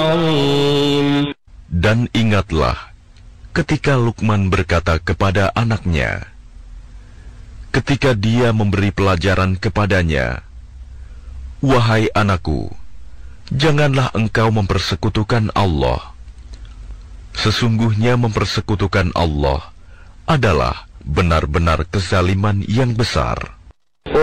العظيم. Dan ingatlah ketika Luqman berkata kepada anaknya, ketika dia memberi pelajaran kepadanya, "Wahai anakku, janganlah engkau mempersekutukan Allah. Sesungguhnya mempersekutukan Allah adalah benar-benar kezaliman yang besar."